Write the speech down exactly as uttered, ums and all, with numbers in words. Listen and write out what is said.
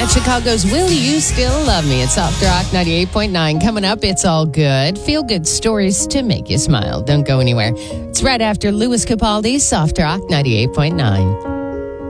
At Chicago's Will You Still Love Me? It's Soft Rock ninety-eight point nine. Coming up, it's all good. Feel good stories to make you smile. Don't go anywhere. It's right after Louis Capaldi's Soft Rock ninety-eight point nine.